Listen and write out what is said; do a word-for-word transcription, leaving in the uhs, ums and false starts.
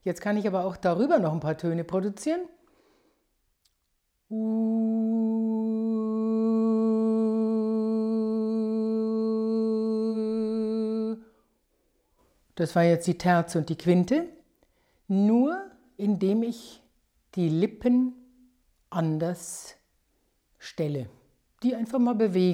Jetzt kann ich aber auch darüber noch ein paar Töne produzieren. Das war jetzt die Terze und die Quinte, nur indem ich die Lippen anders stelle, die einfach mal bewegen.